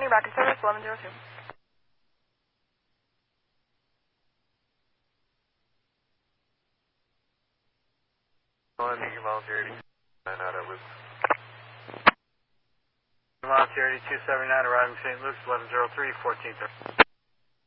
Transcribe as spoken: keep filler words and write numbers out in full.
Back in service, eleven zero two. Volunteer eighty-nine out of loop. Volunteer eighty-two seventy-nine arriving Saint Luke's, eleven zero three, fourteen thirty.